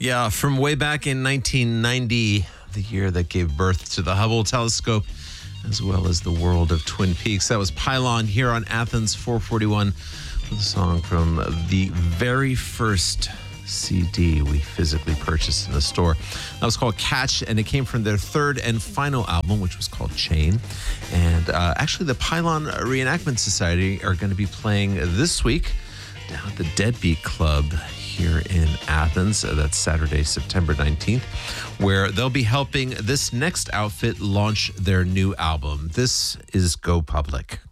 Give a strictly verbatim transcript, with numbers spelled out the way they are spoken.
Yeah, from way back in nineteen ninety, the year that gave birth to the Hubble telescope, as well as the world of Twin Peaks. That was Pylon here on Athens four forty-one with a song from the very first C D we physically purchased in the store. That was called Catch, and it came from their third and final album, which was called Chain. And uh, actually, the Pylon Reenactment Society are going to be playing this week down at the Deadbeat Club here in Athens. That's Saturday, September nineteenth, where they'll be helping this next outfit launch their new album. This is Go Public.